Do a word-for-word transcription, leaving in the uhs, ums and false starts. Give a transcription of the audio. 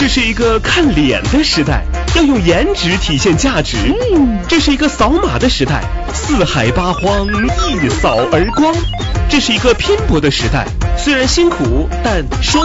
这是一个看脸的时代，要用颜值体现价值。 嗯， 这是一个扫码的时代，四海八荒一扫而光。这是一个拼搏的时代，虽然辛苦，但说